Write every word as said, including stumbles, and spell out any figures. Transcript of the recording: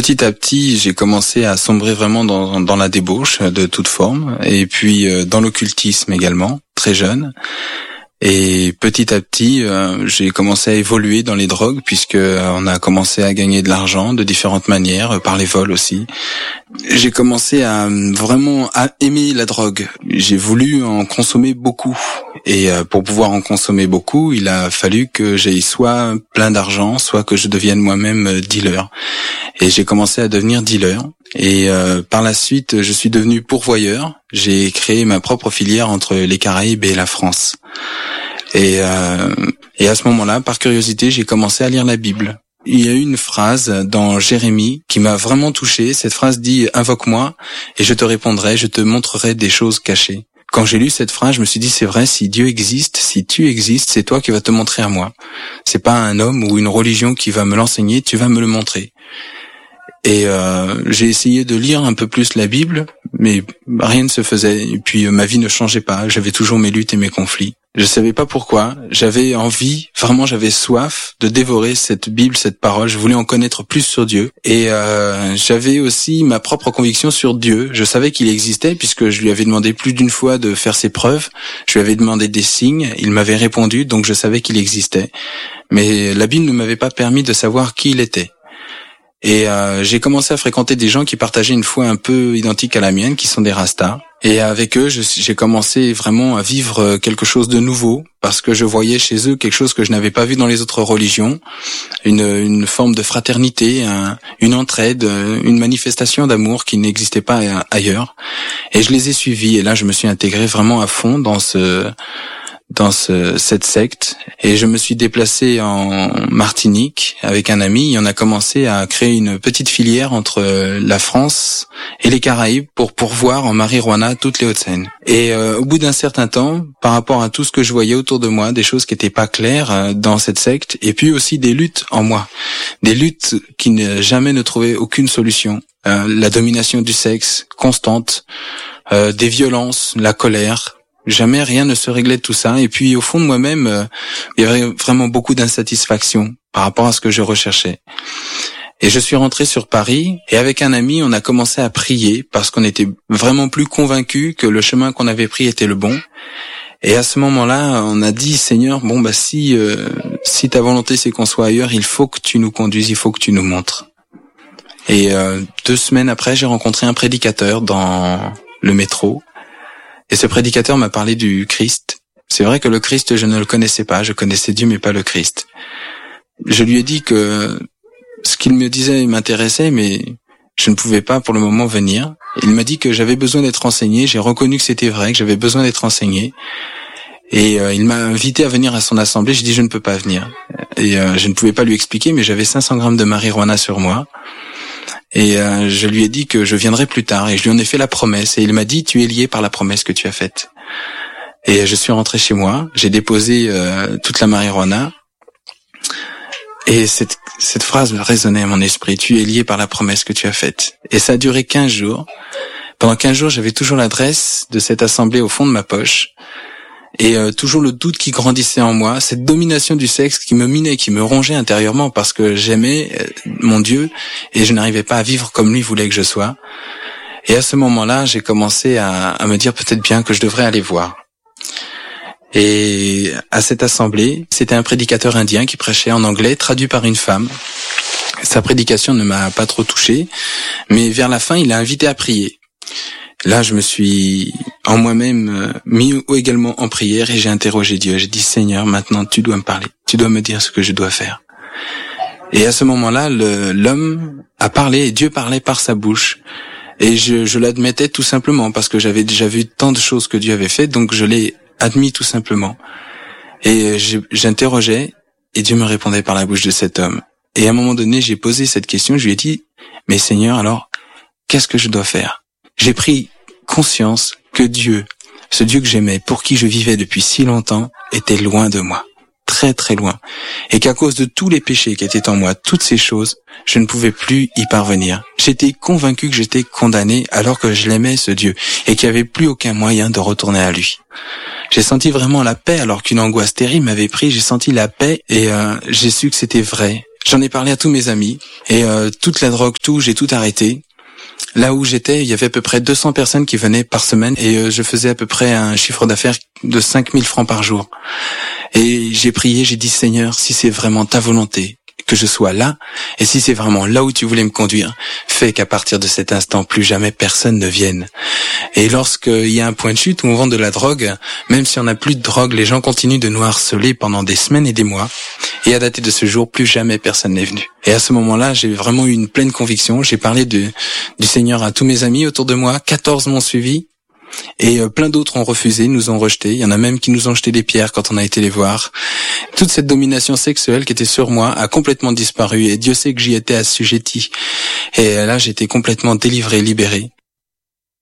petit à petit, j'ai commencé à sombrer vraiment dans, dans la débauche de toute forme, et puis euh, dans l'occultisme également, très jeune. Et petit à petit, euh, j'ai commencé à évoluer dans les drogues, puisque euh, on a commencé à gagner de l'argent de différentes manières, euh, par les vols aussi. J'ai commencé à vraiment à aimer la drogue. J'ai voulu en consommer beaucoup. Et euh, pour pouvoir en consommer beaucoup, il a fallu que j'aie soit plein d'argent, soit que je devienne moi-même euh, dealer. Et j'ai commencé à devenir dealer. Et euh, par la suite, je suis devenu pourvoyeur. J'ai créé ma propre filière entre les Caraïbes et la France. Et, euh, et à ce moment-là, par curiosité, j'ai commencé à lire la Bible. Il y a eu une phrase dans Jérémie qui m'a vraiment touché. Cette phrase dit « Invoque-moi et je te répondrai, je te montrerai des choses cachées ». Quand j'ai lu cette phrase, je me suis dit, c'est vrai, si Dieu existe, si tu existes, c'est toi qui vas te montrer à moi. C'est pas un homme ou une religion qui va me l'enseigner, tu vas me le montrer. Et euh, j'ai essayé de lire un peu plus la Bible, mais rien ne se faisait. Et puis euh, ma vie ne changeait pas. J'avais toujours mes luttes et mes conflits. Je savais pas pourquoi. J'avais envie, vraiment, j'avais soif de dévorer cette Bible, cette parole. Je voulais en connaître plus sur Dieu. Et euh, j'avais aussi ma propre conviction sur Dieu. Je savais qu'il existait puisque je lui avais demandé plus d'une fois de faire ses preuves. Je lui avais demandé des signes. Il m'avait répondu, donc je savais qu'il existait. Mais la Bible ne m'avait pas permis de savoir qui il était. Et euh, j'ai commencé à fréquenter des gens qui partageaient une foi un peu identique à la mienne, qui sont des Rastas. Et avec eux, je, j'ai commencé vraiment à vivre quelque chose de nouveau, parce que je voyais chez eux quelque chose que je n'avais pas vu dans les autres religions, une, une forme de fraternité, un, une entraide, une manifestation d'amour qui n'existait pas ailleurs. Et je les ai suivis, et là je me suis intégré vraiment à fond dans ce... dans ce, cette secte, et je me suis déplacé en Martinique avec un ami, et on a commencé à créer une petite filière entre la France et les Caraïbes pour pourvoir en marijuana toutes les Hauts-de-Seine. Et euh, au bout d'un certain temps, par rapport à tout ce que je voyais autour de moi, des choses qui n'étaient pas claires euh, dans cette secte, et puis aussi des luttes en moi, des luttes qui ne, jamais ne trouvaient aucune solution. Euh, la domination du sexe constante, euh, des violences, la colère. Jamais rien ne se réglait de tout ça. Et puis au fond de moi-même, euh, il y avait vraiment beaucoup d'insatisfaction par rapport à ce que je recherchais. Et je suis rentré sur Paris, et avec un ami, on a commencé à prier parce qu'on était vraiment plus convaincus que le chemin qu'on avait pris était le bon. Et à ce moment-là, on a dit, Seigneur, bon bah si euh, si ta volonté c'est qu'on soit ailleurs, il faut que tu nous conduises, il faut que tu nous montres. Et euh, deux semaines après, j'ai rencontré un prédicateur dans le métro. Et ce prédicateur m'a parlé du Christ. C'est vrai que le Christ, je ne le connaissais pas. Je connaissais Dieu, mais pas le Christ. Je lui ai dit que ce qu'il me disait m'intéressait, mais je ne pouvais pas pour le moment venir. Il m'a dit que j'avais besoin d'être enseigné. J'ai reconnu que c'était vrai, que j'avais besoin d'être enseigné. Et euh, il m'a invité à venir à son assemblée. J'ai dit, je ne peux pas venir. Et euh, je ne pouvais pas lui expliquer, mais j'avais cinq cents grammes de marijuana sur moi. Et euh, je lui ai dit que je viendrai plus tard, et je lui en ai fait la promesse, et il m'a dit, tu es lié par la promesse que tu as faite. Et je suis rentré chez moi, j'ai déposé euh, toute la marijuana, et cette, cette phrase résonnait à mon esprit, tu es lié par la promesse que tu as faite. Et ça a duré quinze jours. Pendant quinze jours, j'avais toujours l'adresse de cette assemblée au fond de ma poche, et euh, toujours le doute qui grandissait en moi, cette domination du sexe qui me minait, qui me rongeait intérieurement parce que j'aimais euh, mon Dieu et je n'arrivais pas à vivre comme lui voulait que je sois. Et à ce moment-là, j'ai commencé à, à me dire peut-être bien que je devrais aller voir. Et à cette assemblée, c'était un prédicateur indien qui prêchait en anglais, traduit par une femme. Sa prédication ne m'a pas trop touché, mais vers la fin, il a invité à prier. Là, je me suis en moi-même mis également en prière et j'ai interrogé Dieu. J'ai dit, Seigneur, maintenant tu dois me parler. Tu dois me dire ce que je dois faire. Et à ce moment-là, le, l'homme a parlé et Dieu parlait par sa bouche. Et je, je l'admettais tout simplement parce que j'avais déjà vu tant de choses que Dieu avait faites, donc je l'ai admis tout simplement. Et j'interrogeais et Dieu me répondait par la bouche de cet homme. Et à un moment donné, j'ai posé cette question, je lui ai dit, mais Seigneur, alors, qu'est-ce que je dois faire? J'ai pris conscience que Dieu, ce Dieu que j'aimais, pour qui je vivais depuis si longtemps, était loin de moi, très très loin, et qu'à cause de tous les péchés qui étaient en moi, toutes ces choses, je ne pouvais plus y parvenir. J'étais convaincu que j'étais condamné alors que je l'aimais, ce Dieu, et qu'il n'y avait plus aucun moyen de retourner à lui. J'ai senti vraiment la paix alors qu'une angoisse terrible m'avait pris, j'ai senti la paix et euh, j'ai su que c'était vrai. J'en ai parlé à tous mes amis et euh, toute la drogue, tout, j'ai tout arrêté. Là où j'étais, il y avait à peu près deux cents personnes qui venaient par semaine et euh, je faisais à peu près un chiffre d'affaires de cinq mille francs par jour. Et j'ai prié, j'ai dit Seigneur, si c'est vraiment ta volonté que je sois là, et si c'est vraiment là où tu voulais me conduire, fais qu'à partir de cet instant, plus jamais personne ne vienne. Et lorsqu'il y a un point de chute où on vend de la drogue, même si on n'a plus de drogue, les gens continuent de nous harceler pendant des semaines et des mois. Et à dater de ce jour, plus jamais personne n'est venu. Et à ce moment-là, j'ai vraiment eu une pleine conviction. J'ai parlé de, du Seigneur à tous mes amis autour de moi. quatorze m'ont suivi. Et euh, plein d'autres ont refusé, nous ont rejetés. Il y en a même qui nous ont jeté des pierres quand on a été les voir. Toute cette domination sexuelle qui était sur moi a complètement disparu et Dieu sait que j'y étais assujetti. Et là, j'étais complètement délivré, libéré.